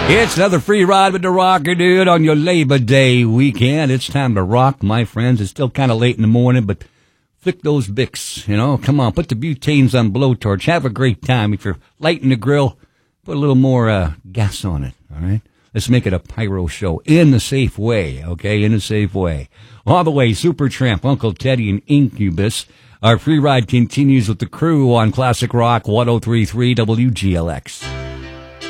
It's another free ride with the rocker dude on your Labor Day weekend. It's time to rock, my friends. It's still kind of late in the morning, but flick those Bics, Come on, put the butanes on blowtorch. Have a great time. If you're lighting the grill, put a little more gas on it, all right? Let's make it a pyro show in the safe way, okay? In a safe way. All the way, Supertramp, Uncle Teddy, and Incubus. Our free ride continues with the crew on Classic Rock 103.3 WGLX.